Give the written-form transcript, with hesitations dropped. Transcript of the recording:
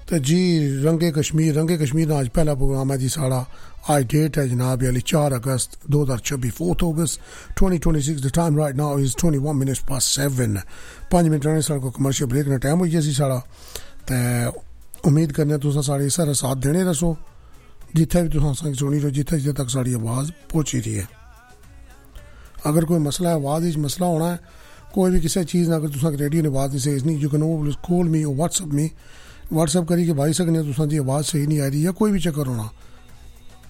तो जी रंगे कश्मीर ना अज पहला प्रोग्राम है जी साड़ा आज डेट है जनाब अली 4 अगस्त 2026 4 अगस्त 2026 the time right now is 21 minutes past 7 5 minute रहने साढ़े को कमर्शियल ब्रेक ना टाइम हो गया सी साड़ा तो उम्मीद करने तुसां साढ़े सारा साथ देने रसो जिथे भी तुसां सुनी रहो जिथे जिथे तक साड़ी आवाज़ पहुँची रही है अगर कोई मसला है आवाज़ मसला होना है कोई भी किसी चीज़ ना अगर तुसां रेडियो ने आवाज़ नहीं सही यू कैन कॉल मी और व्हाट्सअप करी के भाई सकने तुसां दी आवाज़ सही नहीं आ रही या कोई भी चक्कर होना